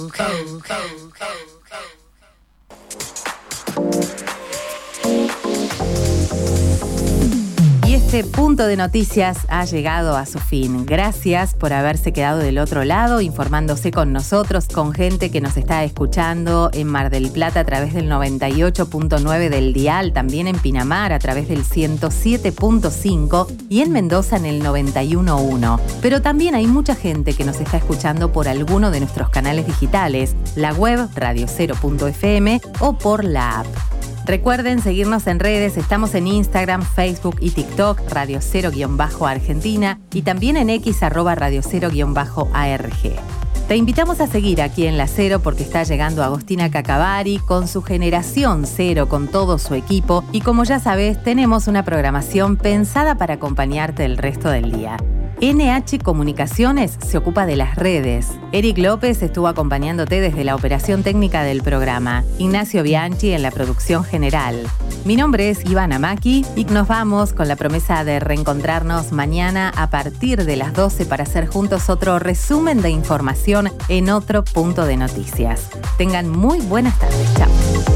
Y este punto de noticias ha llegado a su fin. Gracias por haberse quedado del otro lado, informándose con nosotros, con gente que nos está escuchando en Mar del Plata a través del 98.9 del dial, también en Pinamar a través del 107.5 y en Mendoza en el 91.1. Pero también hay mucha gente que nos está escuchando por alguno de nuestros canales digitales, la web radiocero.fm o por la app. Recuerden seguirnos en redes, estamos en Instagram, Facebook y TikTok, Radio Cero-Argentina y también en X @Radio Cero-ARG. Te invitamos a seguir aquí en La Cero porque está llegando Agostina Cacavari con su Generación Cero, con todo su equipo y como ya sabes, tenemos una programación pensada para acompañarte el resto del día. NH Comunicaciones se ocupa de las redes. Eric López estuvo acompañándote desde la operación técnica del programa. Ignacio Bianchi en la producción general. Mi nombre es Ivana Maki y nos vamos con la promesa de reencontrarnos mañana a partir de las 12 para hacer juntos otro resumen de información en otro punto de noticias. Tengan muy buenas tardes. Chao.